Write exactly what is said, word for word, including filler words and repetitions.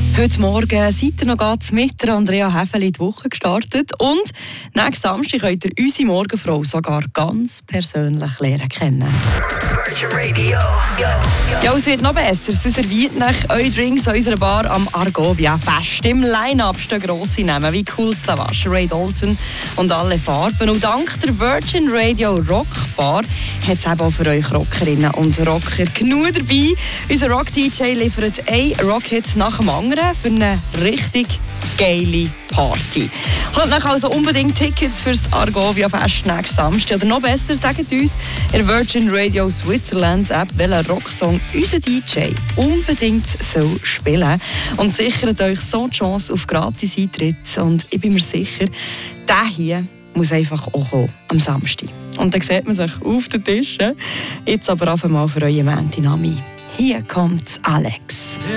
Heute Morgen seid ihr noch ganz mit der Andrea Häfeli in die Woche gestartet und nächsten Samstag könnt ihr unsere Morgenfrau sogar ganz persönlich lernen kennen. Ja, es wird noch besser. Sie serviert nach euren Drinks an unserer Bar am Argovia Fest. Im Line-Up stehen grosse Namen wie Cool Savage, Ray Dalton und alle Farben. Und dank der Virgin Radio Rock Bar hat es eben auch für euch Rockerinnen und Rocker genug dabei. Unser Rock-D J liefert ein Rock-Hit nach dem anderen für eine richtig geile Party. Holt euch also unbedingt Tickets für das Argovia Fest nächsten Samstag. Oder noch besser, sagt uns in der Virgin Radio Switzerland App, welchen Rocksong unser D J unbedingt soll spielen. Und sichert euch so die Chance auf Gratis-Eintritt. Und ich bin mir sicher, der hier muss einfach auch kommen am Samstag. Und dann sieht man sich auf den Tisch. Jetzt aber auf einmal für eure Mäntinami. Hier kommt Alex.